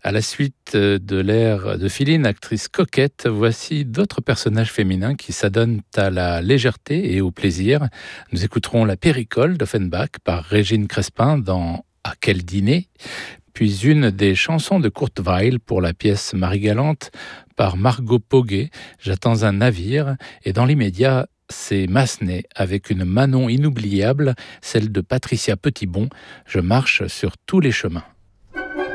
À la suite de l'ère de Philine, actrice coquette, voici d'autres personnages féminins qui s'adonnent à la légèreté et au plaisir. Nous écouterons La Péricole d'Offenbach par Régine Crespin dans À quel dîner, puis une des chansons de Kurt Weill pour la pièce Marie-Galante par Margot Poguet, J'attends un navire, et dans l'immédiat, c'est Massenet avec une Manon inoubliable, celle de Patricia Petitbon, Je marche sur tous les chemins.